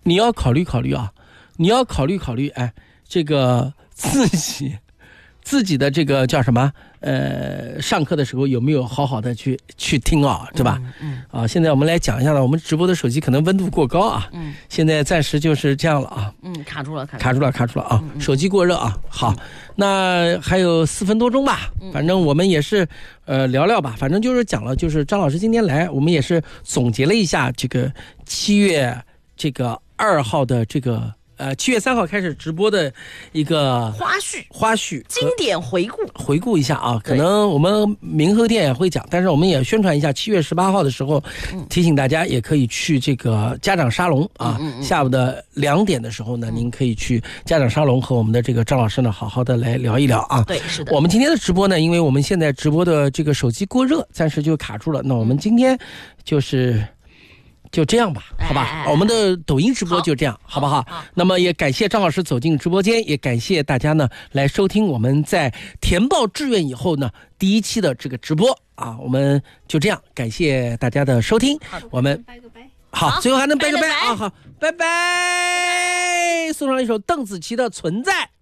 你要考虑考虑啊，你要考虑考虑，哎，这个自己的这个叫什么？上课的时候有没有好好的去听啊，对吧？现在我们来讲一下呢，我们直播的手机可能温度过高啊，现在暂时就是这样了啊， 卡住了啊，手机过热啊。好，那还有4分多钟吧，反正我们也是聊聊吧，反正就是讲了，就是张老师今天来，我们也是总结了一下这个7月这个2号的这个。7月3号开始直播的一个花絮经典回顾一下啊，可能我们明后天也会讲，但是我们也宣传一下7月18号的时候，提醒大家也可以去这个家长沙龙啊，下午的2点的时候呢，您可以去家长沙龙和我们的这个张老师呢好好的来聊一聊啊。 对，是的。 我们今天的直播呢，因为我们现在直播的这个手机过热，暂时就卡住了，那我们今天就这样吧，好吧，我们的抖音直播就这样，好不好？那么也感谢张老师走进直播间，也感谢大家呢来收听我们在填报志愿以后呢第1期的这个直播啊，我们就这样，感谢大家的收听，我们拜个拜， 好，最后还能拜个拜啊，好，拜拜，送上一首邓紫棋的《存在》。